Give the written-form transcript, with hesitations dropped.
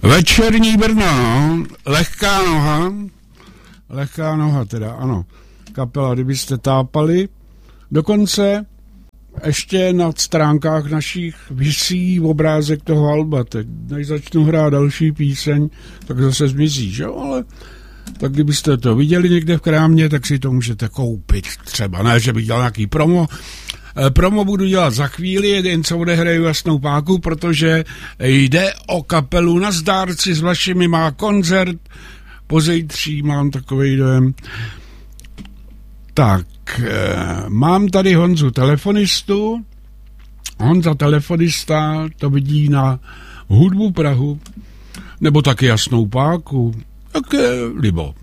Večerní Brno, no. Lehká noha teda, ano. Kapela, kdybyste tápali. Dokonce ještě na stránkách našich visí obrázek toho alba. Teď, než začnu hrát další píseň, tak zase zmizí, že? Ale tak kdybyste to viděli někde v krámě, tak si to můžete koupit třeba. Ne, že bych dělal nějaký promo. Promo budu dělat za chvíli, jen co odehraju Jasnou páku, protože jde o kapelu Na zdárci s vašimi, má koncert pozejtří, mám takovej dojem. Tak, mám tady Honzu telefonistu. Honza telefonista to vidí na Hudbu Prahu, nebo taky Jasnou páku. Tak libo.